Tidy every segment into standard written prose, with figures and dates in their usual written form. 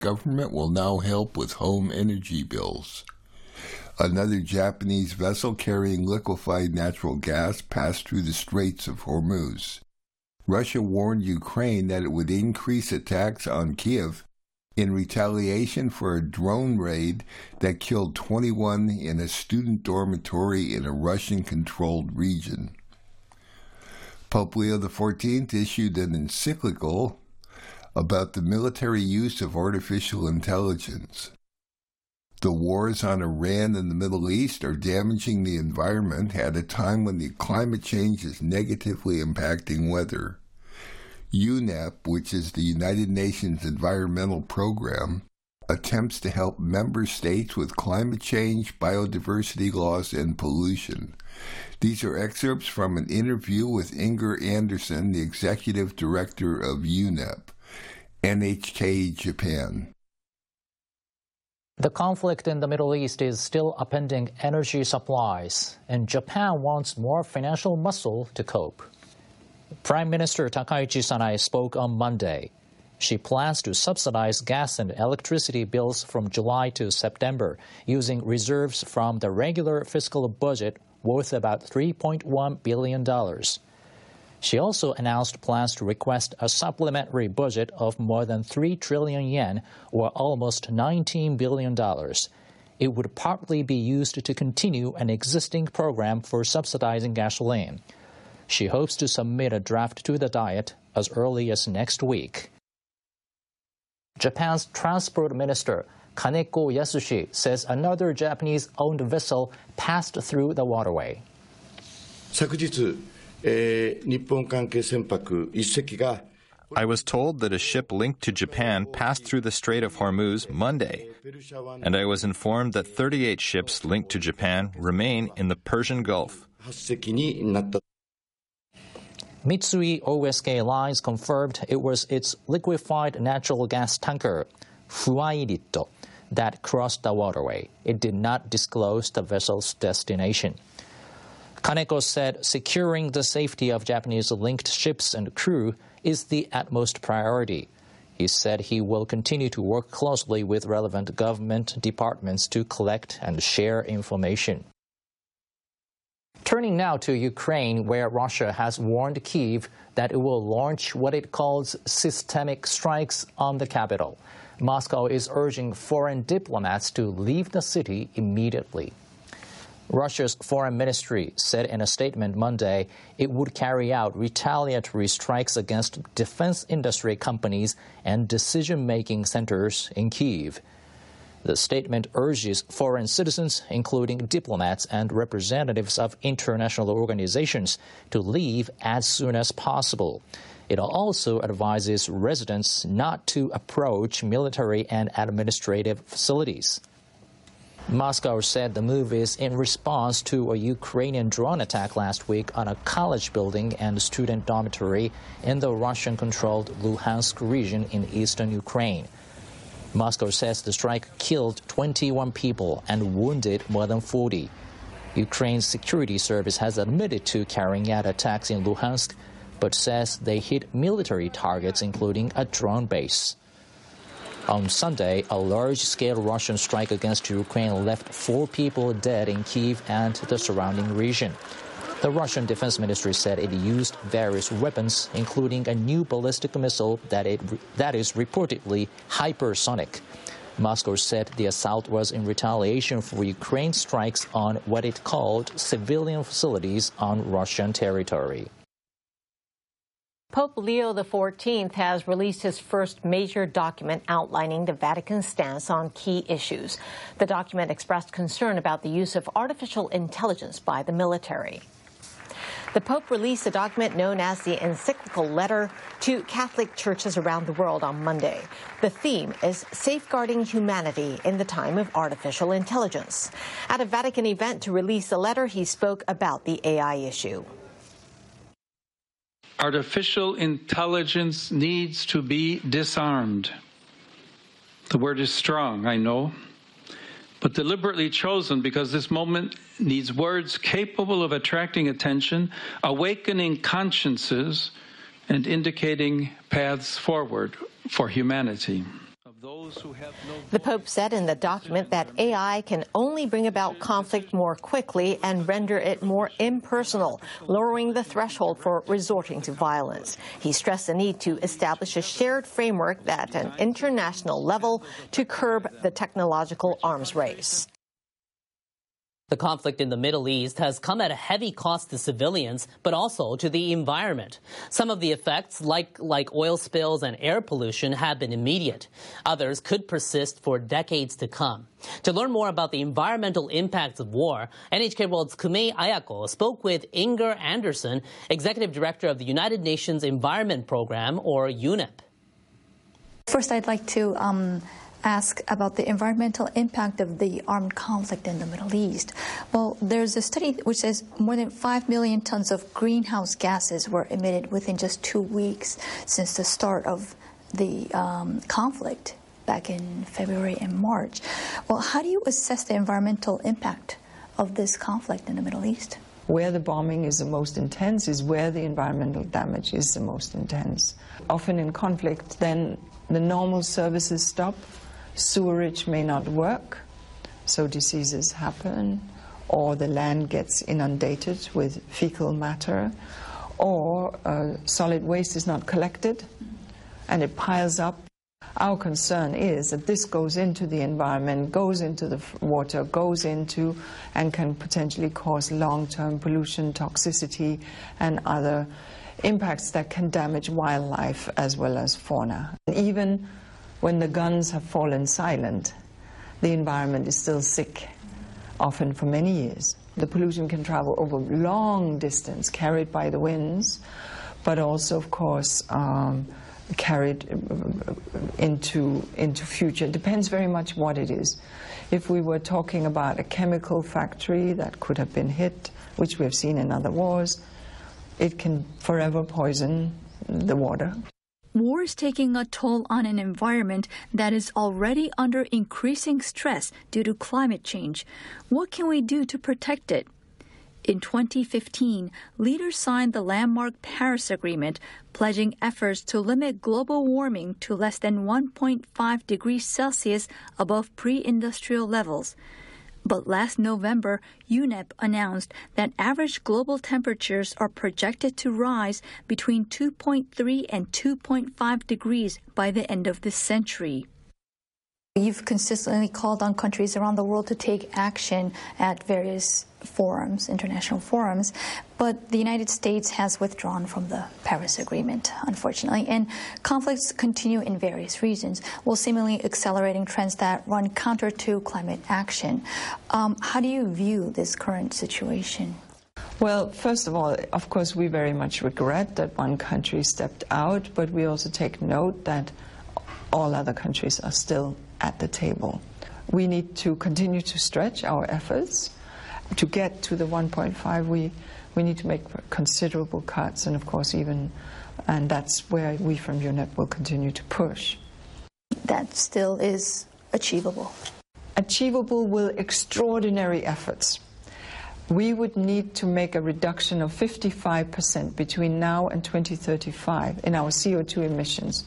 government will now help with home energy bills. Another Japanese vessel carrying liquefied natural gas passed through the Straits of Hormuz. Russia warned Ukraine that it would increase attacks on Kiev in retaliation for a drone raid that killed 21 in a student dormitory in a Russian-controlled region. Pope Leo XIV issued an encyclical about the military use of artificial intelligence. The wars on Iran and the Middle East are damaging the environment at a time when the climate change is negatively impacting weather. UNEP, which is the United Nations Environmental Program, attempts to help member states with climate change, biodiversity laws, and pollution. These are excerpts from an interview with Inger Anderson, the executive director of UNEP, NHK Japan. The conflict in the Middle East is still upending energy supplies, and Japan wants more financial muscle to cope. Prime Minister Takaichi Sanae spoke on Monday. She plans to subsidize gas and electricity bills from July to September using reserves from the regular fiscal budget worth about $3.1 billion. She also announced plans to request a supplementary budget of more than 3 trillion yen, or almost $19 billion. It would partly be used to continue an existing program for subsidizing gasoline. She hopes to submit a draft to the Diet as early as next week. Japan's Transport Minister Kaneko Yasushi says another Japanese-owned vessel passed through the waterway. 昨日 I was told that a ship linked to Japan passed through the Strait of Hormuz Monday, and I was informed that 38 ships linked to Japan remain in the Persian Gulf. Mitsui O.S.K. Lines confirmed it was its liquefied natural gas tanker, Fuairito, that crossed the waterway. It did not disclose the vessel's destination. Kaneko said securing the safety of Japanese-linked ships and crew is the utmost priority. He said he will continue to work closely with relevant government departments to collect and share information. Turning now to Ukraine, where Russia has warned Kyiv that it will launch what it calls systemic strikes on the capital. Moscow is urging foreign diplomats to leave the city immediately. Russia's foreign ministry said in a statement Monday it would carry out retaliatory strikes against defense industry companies and decision-making centers in Kyiv. The statement urges foreign citizens, including diplomats and representatives of international organizations, to leave as soon as possible. It also advises residents not to approach military and administrative facilities. Moscow said the move is in response to a Ukrainian drone attack last week on a college building and student dormitory in the Russian-controlled Luhansk region in eastern Ukraine. Moscow says the strike killed 21 people and wounded more than 40. Ukraine's security service has admitted to carrying out attacks in Luhansk, but says they hit military targets, including a drone base. On Sunday, a large-scale Russian strike against Ukraine left 4 people dead in Kyiv and the surrounding region. The Russian Defense Ministry said it used various weapons, including a new ballistic missile that is reportedly hypersonic. Moscow said the assault was in retaliation for Ukraine's strikes on what it called civilian facilities on Russian territory. Pope Leo XIV has released his first major document outlining the Vatican's stance on key issues. The document expressed concern about the use of artificial intelligence by the military. The Pope released a document known as the encyclical letter to Catholic churches around the world on Monday. The theme is safeguarding humanity in the time of artificial intelligence. At a Vatican event to release the letter, he spoke about the AI issue. Artificial intelligence needs to be disarmed. The word is strong, I know, but deliberately chosen because this moment needs words capable of attracting attention, awakening consciences, and indicating paths forward for humanity. those who have no The Pope said in the document that AI can only bring about conflict more quickly and render it more impersonal, lowering the threshold for resorting to violence. He stressed the need to establish a shared framework at an international level to curb the technological arms race. The conflict in the Middle East has come at a heavy cost to civilians, but also to the environment. Some of the effects, like oil spills and air pollution, have been immediate. Others could persist for decades to come. To learn more about the environmental impacts of war, NHK World's Kumei Ayako spoke with Inger Anderson, Executive Director of the United Nations Environment Program, or UNEP. First, I'd like to ask about the environmental impact of the armed conflict in the Middle East. Well, there's a study which says more than 5 million tons of greenhouse gases were emitted within just 2 weeks since the start of the conflict back in February and March. Well, how do you assess the environmental impact of this conflict in the Middle East? Where the bombing is the most intense is where the environmental damage is the most intense. Often in conflict, then the normal services stop. Sewerage may not work, so diseases happen, or the land gets inundated with fecal matter, or solid waste is not collected and it piles up. Our concern is that this goes into the environment, goes into the water, goes into and can potentially cause long-term pollution, toxicity, and other impacts that can damage wildlife as well as fauna. Even when the guns have fallen silent, the environment is still sick, often for many years. The pollution can travel over long distance, carried by the winds, but also, of course, carried into future. It depends very much what it is. If we were talking about a chemical factory that could have been hit, which we have seen in other wars, it can forever poison the water. War is taking a toll on an environment that is already under increasing stress due to climate change. What can we do to protect it? In 2015, leaders signed the landmark Paris Agreement, pledging efforts to limit global warming to less than 1.5 degrees Celsius above pre-industrial levels. But last November, UNEP announced that average global temperatures are projected to rise between 2.3 and 2.5 degrees by the end of this century. You've consistently called on countries around the world to take action at various forums, international forums, but the United States has withdrawn from the Paris Agreement, unfortunately, and conflicts continue in various regions, while seemingly accelerating trends that run counter to climate action. How do you view this current situation? Well, first of all, of course, we very much regret that one country stepped out, but we also take note that all other countries are still at the table. We need to continue to stretch our efforts. To get to the 1.5, we need to make considerable cuts, and of course and that's where we from UNEP will continue to push. That still is achievable. Achievable with extraordinary efforts. We would need to make a reduction of 55% between now and 2035 in our CO2 emissions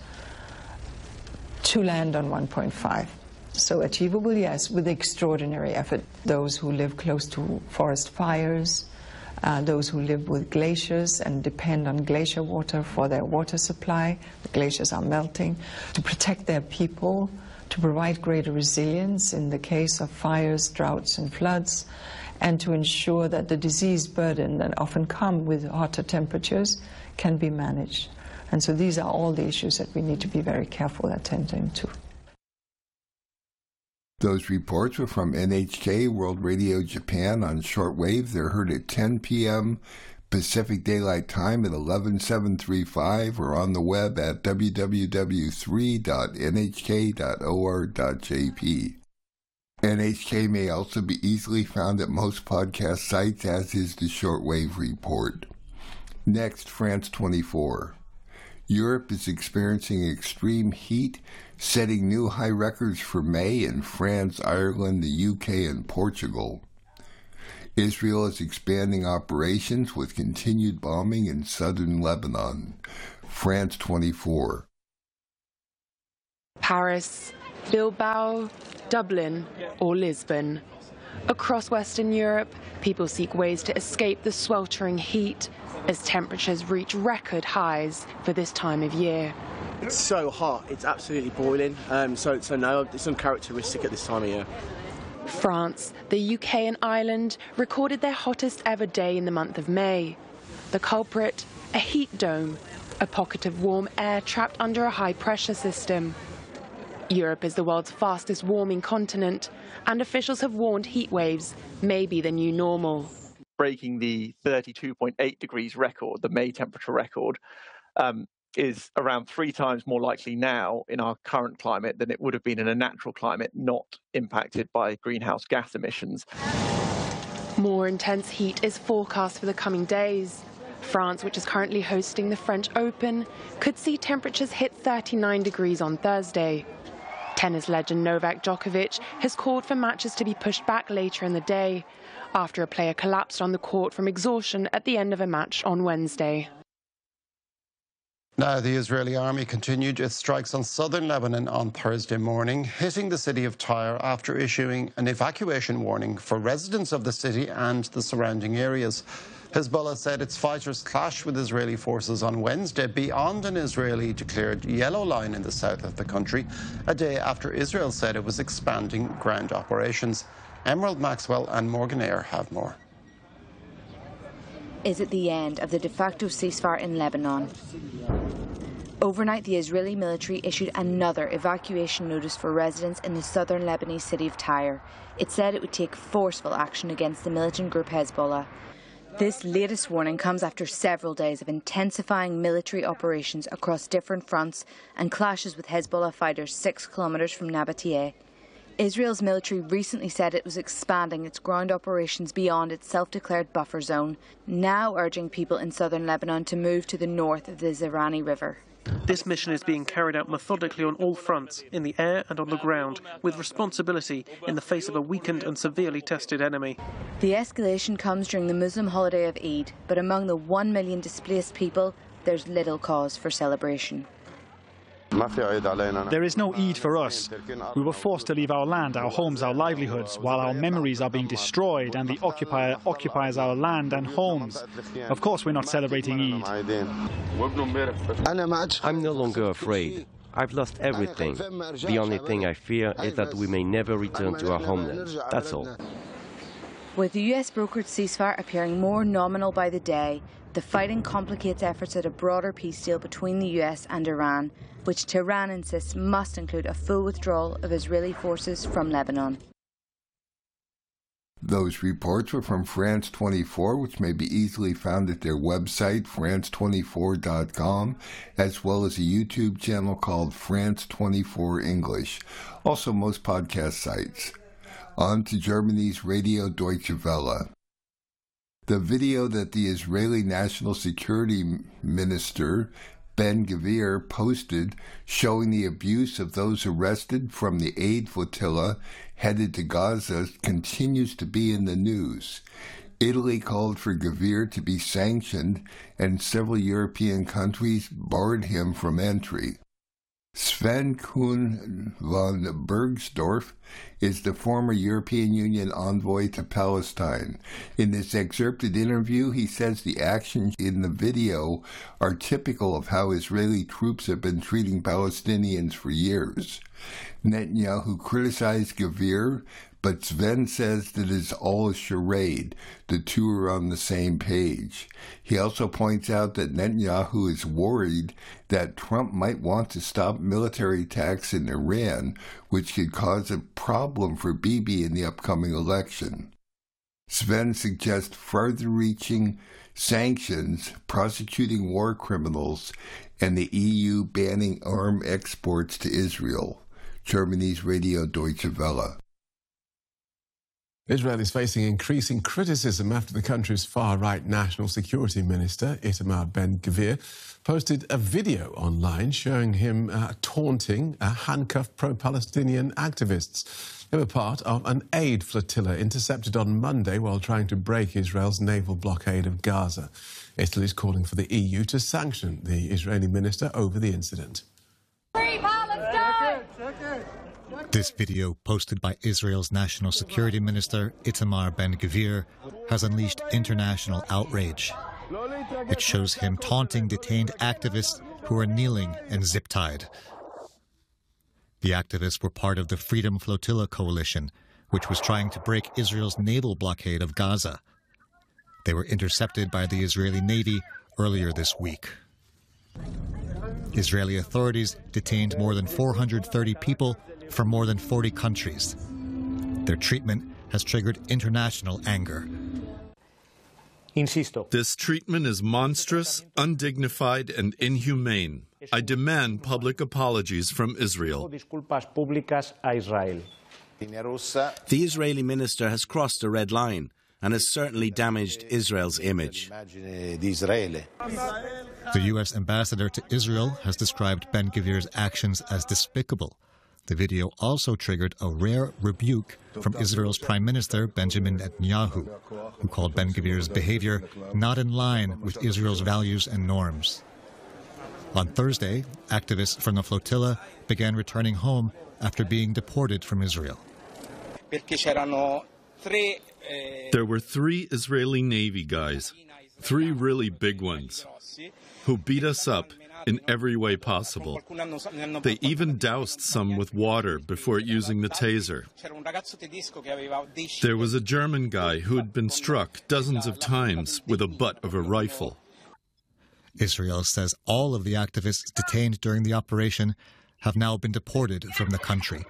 to land on 1.5. So achievable, yes, with extraordinary effort. Those who live close to forest fires, those who live with glaciers and depend on glacier water for their water supply, the glaciers are melting, to protect their people, to provide greater resilience in the case of fires, droughts, and floods, and to ensure that the disease burden that often come with hotter temperatures can be managed. And so these are all the issues that we need to be very careful attending to. Those reports were from NHK World Radio Japan on shortwave. They're heard at 10 p.m. Pacific Daylight Time at 11735 or on the web at www.3.nhk.or.jp. NHK may also be easily found at most podcast sites, as is the shortwave report. Next, France 24. Europe is experiencing extreme heat, setting new high records for May in France, Ireland, the UK, and Portugal. Israel is expanding operations with continued bombing in southern Lebanon. France 24. Paris, Bilbao, Dublin, or Lisbon. Across Western Europe, people seek ways to escape the sweltering heat as temperatures reach record highs for this time of year. It's so hot, it's absolutely boiling, so no, it's uncharacteristic at this time of year. France, the UK and Ireland recorded their hottest ever day in the month of May. The culprit, a heat dome, a pocket of warm air trapped under a high-pressure system. Europe is the world's fastest warming continent, and officials have warned heat waves may be the new normal. Breaking the 32.8 degrees record, the May temperature record, is around 3 times more likely now in our current climate than it would have been in a natural climate not impacted by greenhouse gas emissions. More intense heat is forecast for the coming days. France, which is currently hosting the French Open, could see temperatures hit 39 degrees on Thursday. Tennis legend Novak Djokovic has called for matches to be pushed back later in the day after a player collapsed on the court from exhaustion at the end of a match on Wednesday. Now, the Israeli army continued its strikes on southern Lebanon on Thursday morning, hitting the city of Tyre after issuing an evacuation warning for residents of the city and the surrounding areas. Hezbollah said its fighters clashed with Israeli forces on Wednesday beyond an Israeli-declared yellow line in the south of the country, a day after Israel said it was expanding ground operations. Emerald Maxwell and Morgan Eyre have more. Is it the end of the de facto ceasefire in Lebanon? Overnight, the Israeli military issued another evacuation notice for residents in the southern Lebanese city of Tyre. It said it would take forceful action against the militant group Hezbollah. This latest warning comes after several days of intensifying military operations across different fronts and clashes with Hezbollah fighters 6 kilometres from Nabatea. Israel's military recently said it was expanding its ground operations beyond its self-declared buffer zone, now urging people in southern Lebanon to move to the north of the Zirani River. This mission is being carried out methodically on all fronts, in the air and on the ground, with responsibility in the face of a weakened and severely tested enemy. The escalation comes during the Muslim holiday of Eid, but among the 1 million displaced people, there's little cause for celebration. There is no Eid for us. We were forced to leave our land, our homes, our livelihoods, while our memories are being destroyed and the occupier occupies our land and homes. Of course we're not celebrating Eid. I'm no longer afraid. I've lost everything. The only thing I fear is that we may never return to our homeland. That's all. With the US-brokered ceasefire appearing more nominal by the day, the fighting complicates efforts at a broader peace deal between the US and Iran, which Tehran insists must include a full withdrawal of Israeli forces from Lebanon. Those reports were from France 24, which may be easily found at their website, france24.com, as well as a YouTube channel called France 24 English, also most podcast sites. On to Germany's Radio Deutsche Welle. The video that the Israeli National Security Minister Ben-Gvir posted showing the abuse of those arrested from the aid flotilla headed to Gaza continues to be in the news. Italy called for Gvir to be sanctioned, and several European countries barred him from entry. Sven Kuhn von Bergsdorf is the former European Union envoy to Palestine. In this excerpted interview, he says the actions in the video are typical of how Israeli troops have been treating Palestinians for years. Netanyahu criticized Gvir, but Sven says that it's all a charade. The two are on the same page. He also points out that Netanyahu is worried that Trump might want to stop military attacks in Iran, which could cause a problem for Bibi in the upcoming election. Sven suggests further-reaching sanctions, prosecuting war criminals, and the EU banning arms exports to Israel. Germany's Radio Deutsche Welle. Israel is facing increasing criticism after the country's far-right National Security Minister, Itamar Ben-Gvir, posted a video online showing him taunting handcuffed pro-Palestinian activists. They were part of an aid flotilla intercepted on Monday while trying to break Israel's naval blockade of Gaza. Italy is calling for the EU to sanction the Israeli minister over the incident. Free Palestine! This video, posted by Israel's National Security Minister Itamar Ben-Gvir, has unleashed international outrage. It shows him taunting detained activists who are kneeling and zip-tied. The activists were part of the Freedom Flotilla coalition, which was trying to break Israel's naval blockade of Gaza. They were intercepted by the Israeli Navy earlier this week. Israeli authorities detained more than 430 people from more than 40 countries. Their treatment has triggered international anger. This treatment is monstrous, undignified, and inhumane. I demand public apologies from Israel. The Israeli minister has crossed a red line and has certainly damaged Israel's image. The U.S. ambassador to Israel has described Ben-Gvir's actions as despicable. The video also triggered a rare rebuke from Israel's Prime Minister Benjamin Netanyahu, who called Ben-Gvir's behavior not in line with Israel's values and norms. On Thursday, activists from the flotilla began returning home after being deported from Israel. There were 3 Israeli Navy guys, 3 really big ones, who beat us up in every way possible. They even doused some with water before using the taser. There was a German guy who had been struck dozens of times with the butt of a rifle. Israel says all of the activists detained during the operation have now been deported from the country.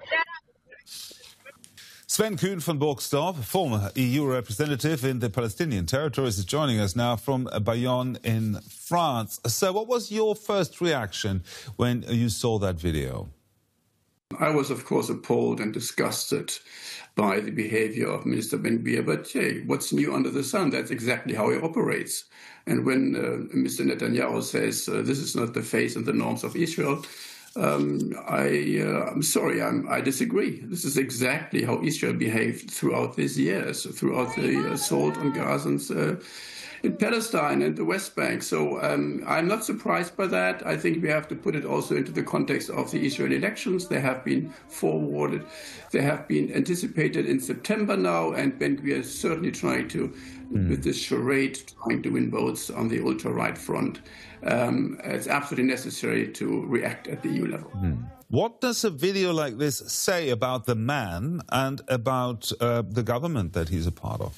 Sven Kuhn van Borgsdorp, former EU representative in the Palestinian territories, is joining us now from Bayonne in France. So what was your first reaction when you saw that video? I was, of course, appalled and disgusted by the behavior of Minister Ben-Gvir, but hey, what's new under the sun? That's exactly how he operates. And when Mr. Netanyahu says this is not the face and the norms of Israel, I'm sorry, I disagree. This is exactly how Israel behaved throughout these years, throughout the assault on Gazans in Palestine and the West Bank. So I'm not surprised by that. I think we have to put it also into the context of the Israeli elections. They have been forwarded. They have been anticipated in September now, and Ben-Gvir is certainly trying to, with this charade, trying to win votes on the ultra-right front. It's absolutely necessary to react at the EU level. What does a video like this say about the man and about the government that he's a part of?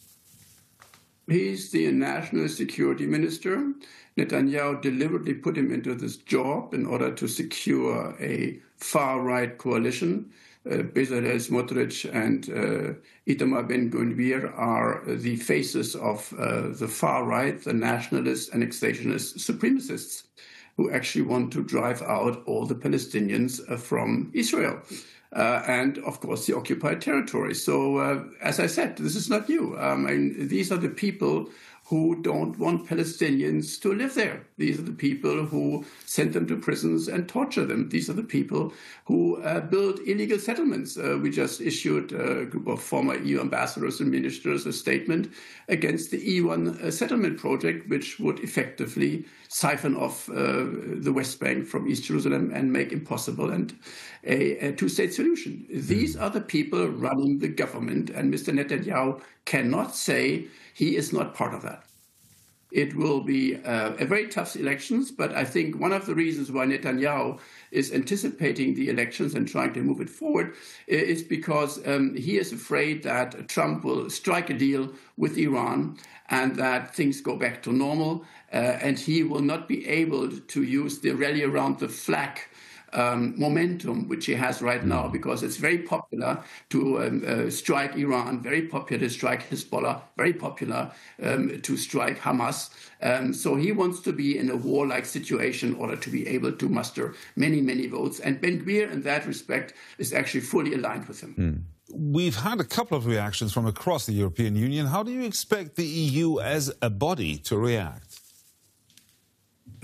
He's the national security minister. Netanyahu deliberately put him into this job in order to secure a far-right coalition. Bezalel Smotrich and Itamar Ben-Gvir are the faces of the far-right, the nationalist, annexationist supremacists who actually want to drive out all the Palestinians from Israel. And, of course, the occupied territory. So, as I said, this is not new. These are the people who don't want Palestinians to live there. These are the people who send them to prisons and torture them. These are the people who build illegal settlements. We just issued a group of former EU ambassadors and ministers a statement against the E1 settlement project, which would effectively siphon off the West Bank from East Jerusalem and make impossible a two-state solution. These are the people running the government, and Mr. Netanyahu cannot say he is not part of that. It will be a very tough elections, but I think one of the reasons why Netanyahu is anticipating the elections and trying to move it forward is because he is afraid that Trump will strike a deal with Iran and that things go back to normal, and he will not be able to use the rally around the flag momentum which he has right now, because it's very popular to strike Iran, very popular to strike Hezbollah, very popular to strike Hamas. So he wants to be in a warlike situation in order to be able to muster many, many votes. And Ben-Gvir, in that respect, is actually fully aligned with him. We've had a couple of reactions from across the European Union. How do you expect the EU as a body to react?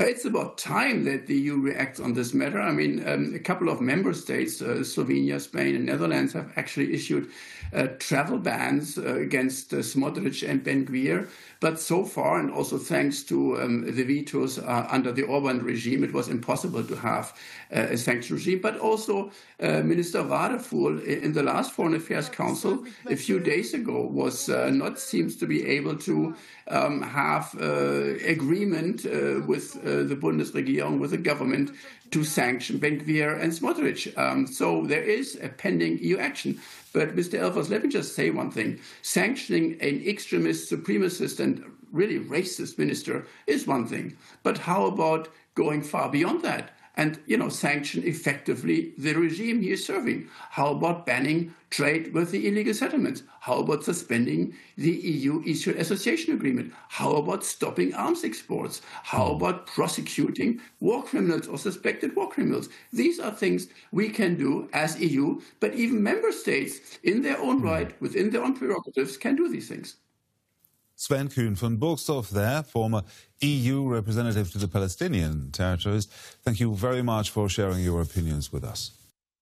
It's about time that the EU reacts on this matter. I mean, a couple of member states, Slovenia, Spain, and Netherlands, have actually issued travel bans against Smotrich and Ben-Gvir. But so far, and also thanks to the vetoes under the Orban regime, it was impossible to have a sanction regime. But also, Minister Wadefuhl in the last Foreign Affairs Council a few days ago was seems to be able to have agreement with the Bundesregierung, with the government, to sanction Ben-Gvir and Smotrich. So there is a pending EU action. But Mr. Elfers, let me just say one thing. Sanctioning an extremist, supremacist, and really racist minister is one thing. But how about going far beyond that and, sanction effectively the regime he is serving? How about banning trade with the illegal settlements? How about suspending the EU-Israel Association Agreement? How about stopping arms exports? How about prosecuting war criminals or suspected war criminals? These are things we can do as EU, but even member states, in their own right, within their own prerogatives, can do these things. Sven Kuhn von Burgsdorf there, former EU representative to the Palestinian territories. Thank you very much for sharing your opinions with us.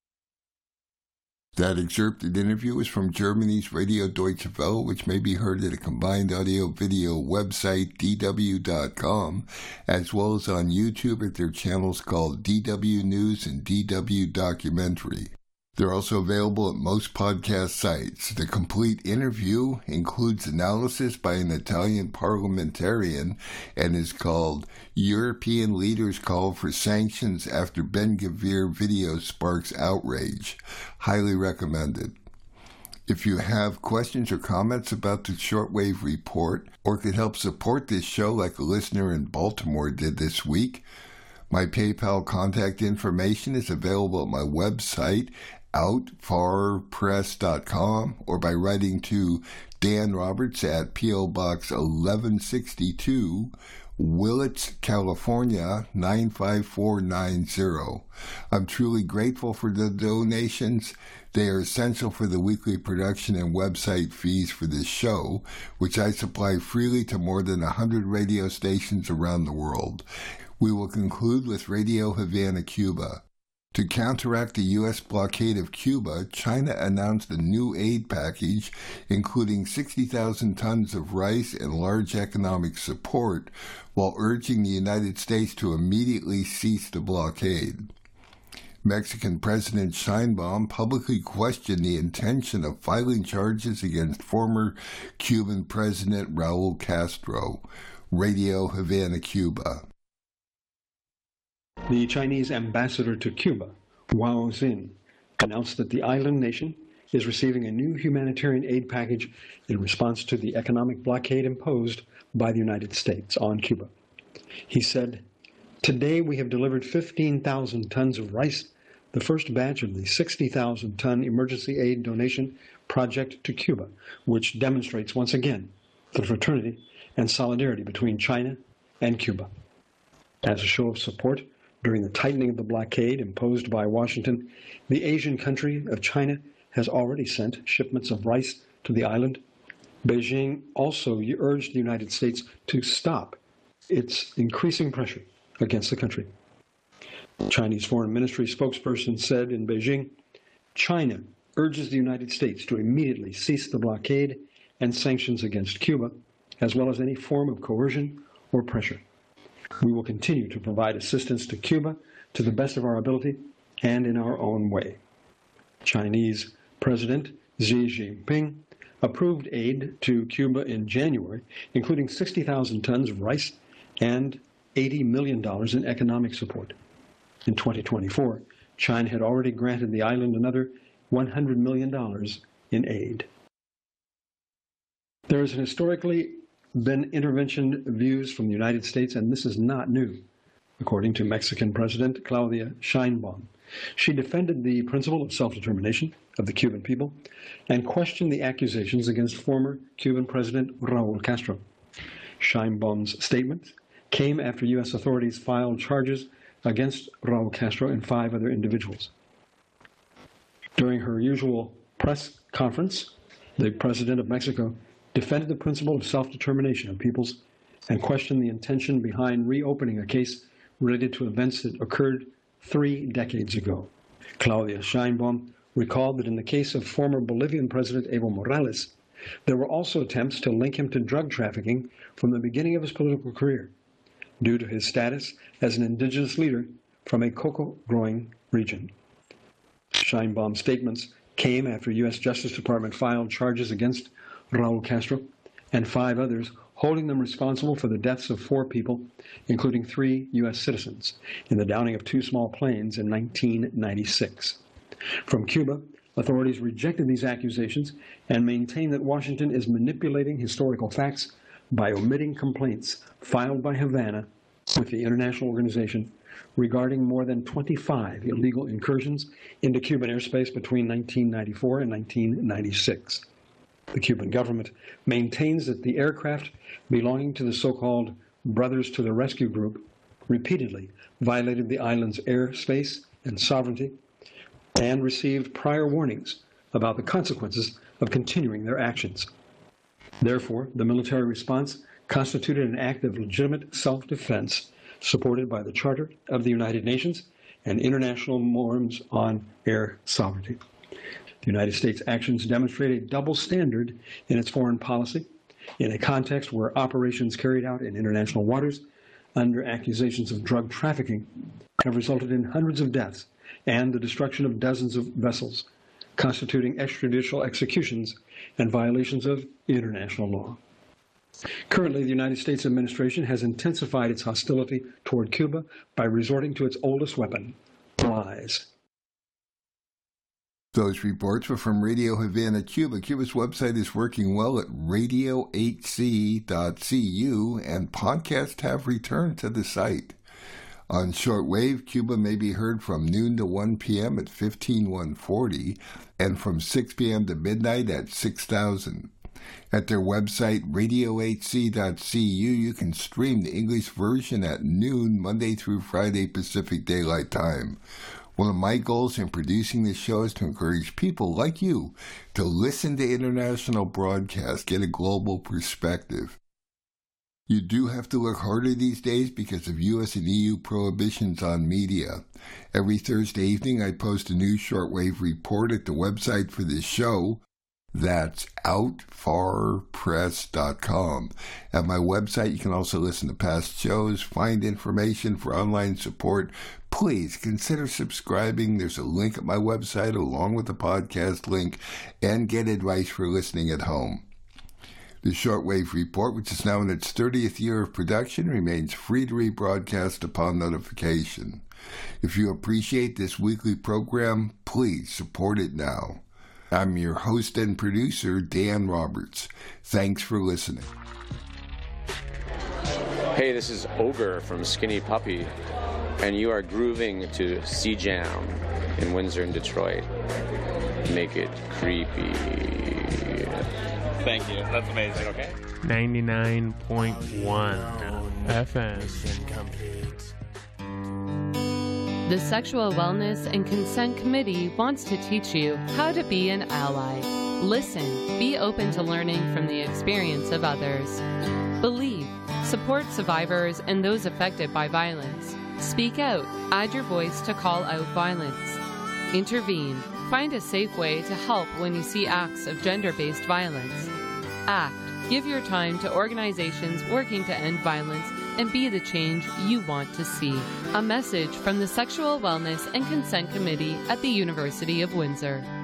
That excerpted interview is from Germany's Radio Deutsche Welle, which may be heard at a combined audio-video website, dw.com, as well as on YouTube at their channels called DW News and DW Documentary. They're also available at most podcast sites. The complete interview includes analysis by an Italian parliamentarian and is called European Leaders Call for Sanctions After Ben-Gvir Video Sparks Outrage. Highly recommended. If you have questions or comments about the Shortwave Report or could help support this show like a listener in Baltimore did this week, my PayPal contact information is available at my website, outfarpress.com, or by writing to Dan Roberts at P.O. Box 1162, Willits, California, 95490. I'm truly grateful for the donations. They are essential for the weekly production and website fees for this show, which I supply freely to more than 100 radio stations around the world. We will conclude with Radio Havana, Cuba. To counteract the U.S. blockade of Cuba, China announced a new aid package, including 60,000 tons of rice and large economic support, while urging the United States to immediately cease the blockade. Mexican President Sheinbaum publicly questioned the intention of filing charges against former Cuban President Raul Castro. Radio Havana, Cuba. The Chinese ambassador to Cuba, Wao Xin, announced that the island nation is receiving a new humanitarian aid package in response to the economic blockade imposed by the United States on Cuba. He said, "Today we have delivered 15,000 tons of rice, the first batch of the 60,000-ton emergency aid donation project to Cuba, which demonstrates once again the fraternity and solidarity between China and Cuba. As a show of support, during the tightening of the blockade imposed by Washington, the Asian country of China has already sent shipments of rice to the island. Beijing also urged the United States to stop its increasing pressure against the country." The Chinese Foreign Ministry spokesperson said in Beijing, "China urges the United States to immediately cease the blockade and sanctions against Cuba, as well as any form of coercion or pressure. We will continue to provide assistance to Cuba to the best of our ability and in our own way." Chinese President Xi Jinping approved aid to Cuba in January, including 60,000 tons of rice and $80 million in economic support. In 2024, China had already granted the island another $100 million in aid. There has historically been intervention views from the United States, and this is not new, according to Mexican President Claudia Sheinbaum. She defended the principle of self-determination of the Cuban people and questioned the accusations against former Cuban President Raul Castro. Sheinbaum's statement came after U.S. authorities filed charges against Raul Castro and 5 other individuals. During her usual press conference, the President of Mexico defended the principle of self-determination of peoples and questioned the intention behind reopening a case related to events that occurred 3 decades ago. Claudia Sheinbaum recalled that in the case of former Bolivian President Evo Morales, there were also attempts to link him to drug trafficking from the beginning of his political career, due to his status as an indigenous leader from a cocoa-growing region. Sheinbaum's statements came after U.S. Justice Department filed charges against Raul Castro and 5 others, holding them responsible for the deaths of 4 people, including 3 U.S. citizens, in the downing of 2 small planes in 1996. From Cuba, authorities rejected these accusations and maintained that Washington is manipulating historical facts by omitting complaints filed by Havana with the international organization regarding more than 25 illegal incursions into Cuban airspace between 1994 and 1996. The Cuban government maintains that the aircraft belonging to the so-called Brothers to the Rescue group repeatedly violated the island's airspace and sovereignty and received prior warnings about the consequences of continuing their actions. Therefore, the military response constituted an act of legitimate self-defense supported by the Charter of the United Nations and international norms on air sovereignty. The United States' actions demonstrate a double standard in its foreign policy in a context where operations carried out in international waters under accusations of drug trafficking have resulted in hundreds of deaths and the destruction of dozens of vessels, constituting extrajudicial executions and violations of international law. Currently, the United States administration has intensified its hostility toward Cuba by resorting to its oldest weapon, lies. Those reports were from Radio Havana, Cuba. Cuba's website is working well at radio8c.cu, and podcasts have returned to the site. On shortwave, Cuba may be heard from noon to 1 p.m. at 15140 and from 6 p.m. to midnight at 6000. At their website, radio8c.cu, you can stream the English version at noon, Monday through Friday Pacific Daylight Time. One of my goals in producing this show is to encourage people like you to listen to international broadcasts, get a global perspective. You do have to look harder these days because of U.S. and EU prohibitions on media. Every Thursday evening, I post a new shortwave report at the website for this show. That's outfarpress.com. At my website, you can also listen to past shows, find information for online support. Please consider subscribing. There's a link at my website along with the podcast link, and get advice for listening at home. The Shortwave Report, which is now in its 30th year of production, remains free to rebroadcast upon notification. If you appreciate this weekly program, please support it now. I'm your host and producer, Dan Roberts. Thanks for listening. Hey, this is Ogre from Skinny Puppy, and you are grooving to C-Jam in Windsor and Detroit. Make it creepy. Thank you. That's amazing. Okay. 99.1 FM. The Sexual Wellness and Consent Committee wants to teach you how to be an ally. Listen, be open to learning from the experience of others. Believe, support survivors and those affected by violence. Speak out, add your voice to call out violence. Intervene, find a safe way to help when you see acts of gender-based violence. Act, give your time to organizations working to end violence and be the change you want to see. A message from the Sexual Wellness and Consent Committee at the University of Windsor.